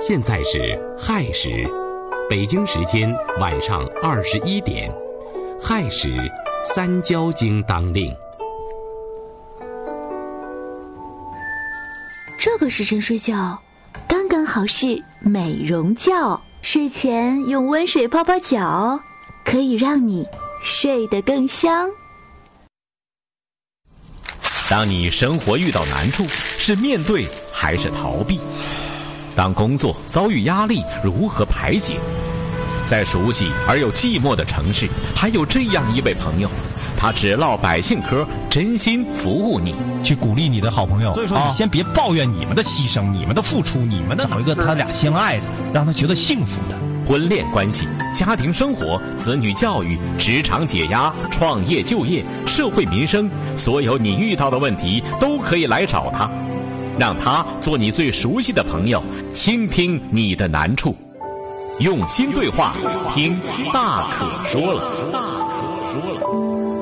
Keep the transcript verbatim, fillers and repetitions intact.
现在是亥时，北京时间晚上二十一点，亥时三焦经当令。 这个时辰睡觉，刚刚好是美容觉。睡前用温水泡泡脚，可以让你睡得更香。 当你生活遇到难处，是面对还是逃避？当工作遭遇压力，如何排解？在熟悉而又寂寞的城市，还有这样一位朋友，他只唠百姓嗑，真心服务你， 去鼓励你的好朋友。所以说，你先别抱怨你们的牺牲、你们的付出、你们的找一个他俩相爱的，让他觉得幸福的。 婚恋关系、家庭生活、子女教育、职场解压、创业就业、社会民生，所有你遇到的问题都可以来找他，让他做你最熟悉的朋友，倾听你的难处，用心对话，听大可说了。大可说了。